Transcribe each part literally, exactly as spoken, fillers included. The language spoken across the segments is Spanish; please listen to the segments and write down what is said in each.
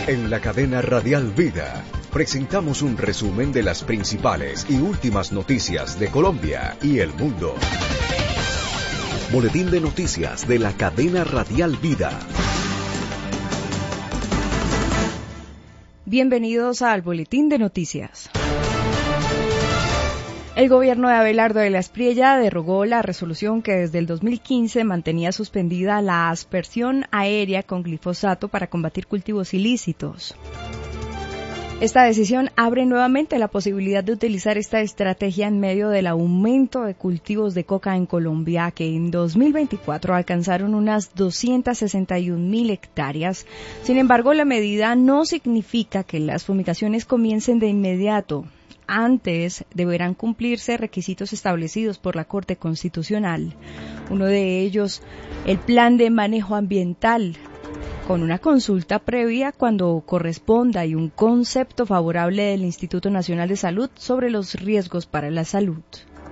En la cadena Radial Vida presentamos un resumen de las principales y últimas noticias de Colombia y el mundo. Boletín de noticias de la cadena Radial Vida. Bienvenidos al Boletín de Noticias. El gobierno de Abelardo de la Espriella derogó la resolución que desde el dos mil quince mantenía suspendida la aspersión aérea con glifosato para combatir cultivos ilícitos. Esta decisión abre nuevamente la posibilidad de utilizar esta estrategia en medio del aumento de cultivos de coca en Colombia, que en dos mil veinticuatro alcanzaron unas doscientas sesenta y un mil hectáreas. Sin embargo, la medida no significa que las fumigaciones comiencen de inmediato. Antes deberán cumplirse requisitos establecidos por la Corte Constitucional. Uno de ellos, el plan de manejo ambiental, con una consulta previa cuando corresponda y un concepto favorable del Instituto Nacional de Salud sobre los riesgos para la salud.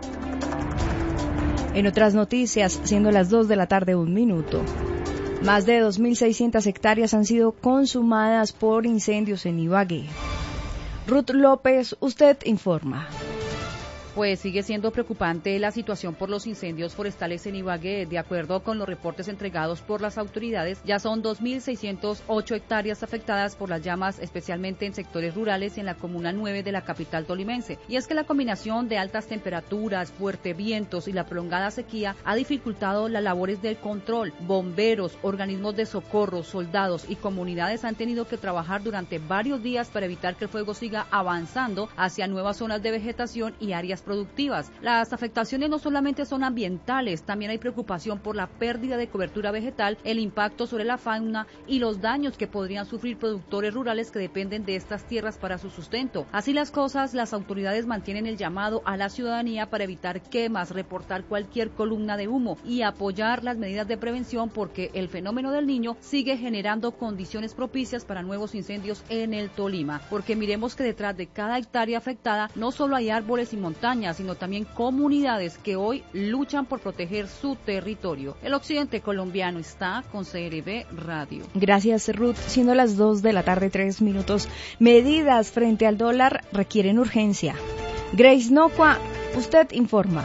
En otras noticias, siendo las dos de la tarde, un minuto. Más de dos mil seiscientas hectáreas han sido consumadas por incendios en Ibagué. Ruth López, usted informa. Pues sigue siendo preocupante la situación por los incendios forestales en Ibagué. De acuerdo con los reportes entregados por las autoridades, ya son dos mil seiscientas ocho hectáreas afectadas por las llamas, especialmente en sectores rurales y en la comuna nueve de la capital tolimense. Y es que la combinación de altas temperaturas, fuertes vientos y la prolongada sequía ha dificultado las labores del control. Bomberos, organismos de socorro, soldados y comunidades han tenido que trabajar durante varios días para evitar que el fuego siga avanzando hacia nuevas zonas de vegetación y áreas productivas. Las afectaciones no solamente son ambientales, también hay preocupación por la pérdida de cobertura vegetal, el impacto sobre la fauna y los daños que podrían sufrir productores rurales que dependen de estas tierras para su sustento. Así las cosas, las autoridades mantienen el llamado a la ciudadanía para evitar quemas, reportar cualquier columna de humo y apoyar las medidas de prevención, porque el fenómeno del Niño sigue generando condiciones propicias para nuevos incendios en el Tolima, porque miremos que detrás de cada hectárea afectada no solo hay árboles y montañas, sino también comunidades que hoy luchan por proteger su territorio. El occidente colombiano está con C R V Radio. Gracias, Ruth. Siendo las dos de la tarde, tres minutos, medidas frente al dólar requieren urgencia. Grace Nocua, usted informa.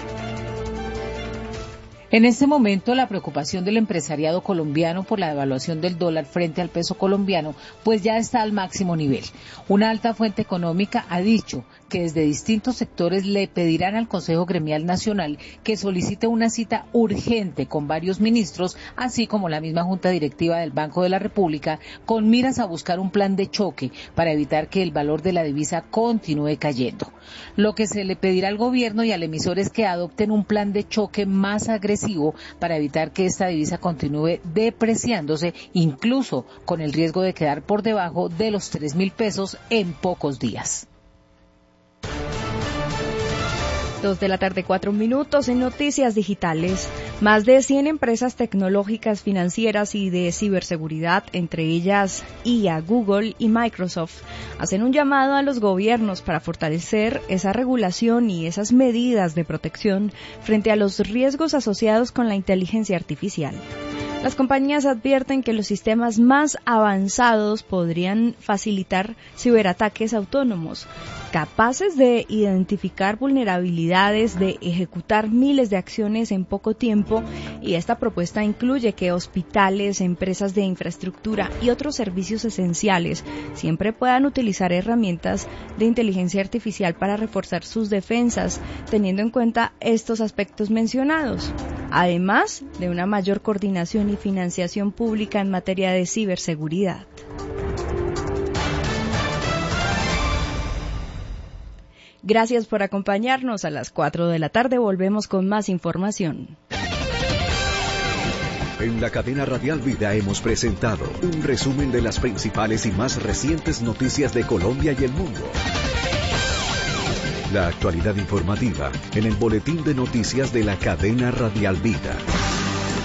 En este momento, la preocupación del empresariado colombiano por la devaluación del dólar frente al peso colombiano, pues ya está al máximo nivel. Una alta fuente económica ha dicho que desde distintos sectores le pedirán al Consejo Gremial Nacional que solicite una cita urgente con varios ministros, así como la misma Junta Directiva del Banco de la República, con miras a buscar un plan de choque para evitar que el valor de la divisa continúe cayendo. Lo que se le pedirá al gobierno y al emisor es que adopten un plan de choque más agresivo para evitar que esta divisa continúe depreciándose, incluso con el riesgo de quedar por debajo de los tres mil pesos en pocos días. Dos de la tarde, cuatro minutos. En noticias digitales, más de cien empresas tecnológicas, financieras y de ciberseguridad, entre ellas I A, Google y Microsoft, hacen un llamado a los gobiernos para fortalecer esa regulación y esas medidas de protección frente a los riesgos asociados con la inteligencia artificial. Las compañías advierten que los sistemas más avanzados podrían facilitar ciberataques autónomos, capaces de identificar vulnerabilidades, de ejecutar miles de acciones en poco tiempo, y esta propuesta incluye que hospitales, empresas de infraestructura y otros servicios esenciales siempre puedan utilizar herramientas de inteligencia artificial para reforzar sus defensas, teniendo en cuenta estos aspectos mencionados, además de una mayor coordinación y financiación pública en materia de ciberseguridad. Gracias por acompañarnos. A las cuatro de la tarde volvemos con más información. En la cadena Radial Vida hemos presentado un resumen de las principales y más recientes noticias de Colombia y el mundo. La actualidad informativa en el Boletín de Noticias de la cadena Radial Vida.